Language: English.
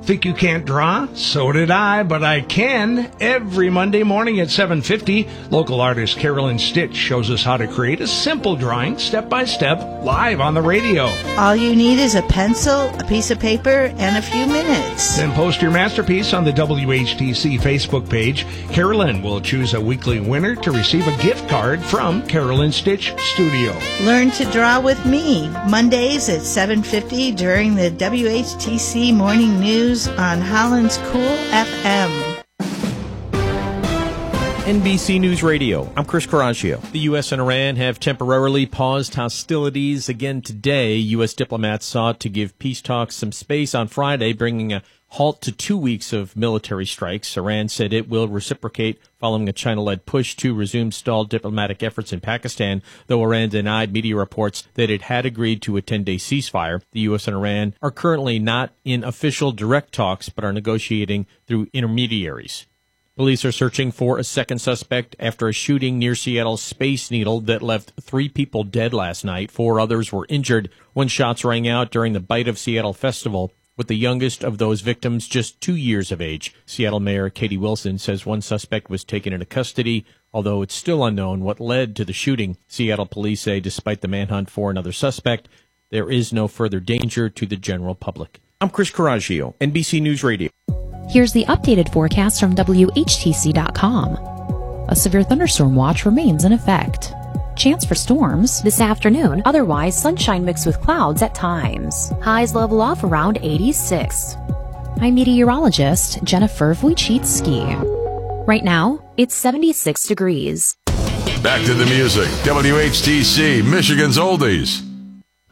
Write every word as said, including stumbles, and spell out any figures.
Think you can't draw? So did I, but I can. Every Monday morning at seven fifty, local artist Carolyn Stitch shows us how to create a simple drawing, step by step, live on the radio. All you need is a pencil, a piece of paper, and a few minutes. Then post your masterpiece on the W H T C Facebook page. Carolyn will choose a weekly winner to receive a gift card from Carolyn Stitch Studio. Learn to draw with me, Mondays at seven fifty during the W H T C Morning News on Holland's Cool F M. N B C News Radio, I'm Chris Coraggio. The U S and Iran have temporarily paused hostilities again today. U S diplomats sought to give peace talks some space on Friday, bringing a halt to two weeks of military strikes. Iran said it will reciprocate following a China-led push to resume stalled diplomatic efforts in Pakistan, though Iran denied media reports that it had agreed to a ten-day ceasefire. The U S and Iran are currently not in official direct talks, but are negotiating through intermediaries. Police are searching for a second suspect after a shooting near Seattle's Space Needle that left three people dead last night. Four others were injured when shots rang out during the Bite of Seattle festival, with the youngest of those victims just two years of age. Seattle Mayor Katie Wilson says one suspect was taken into custody, although it's still unknown what led to the shooting. Seattle police say despite the manhunt for another suspect, there is no further danger to the general public. I'm Chris Coraggio, N B C News Radio. Here's the updated forecast from W H T C dot com. A severe thunderstorm watch remains in effect. Chance for storms this afternoon, otherwise sunshine mixed with clouds at times. Highs level off around eighty-six. I'm meteorologist Jennifer Wojcicki. Right now, it's seventy-six degrees. Back to the music. W H T C, Michigan's Oldies.